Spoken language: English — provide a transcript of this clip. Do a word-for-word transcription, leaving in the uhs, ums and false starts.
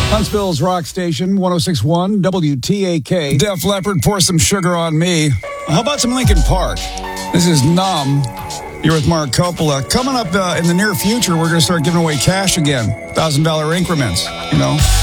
Huntsville's rock station, one oh six point one W T A K. Def Leppard, Pour Some Sugar on Me. How about some Linkin Park? This is Numb. You're with Mark Coppola. Coming up uh, in the near future, we're going to start giving away cash again. one thousand dollars increments, you know.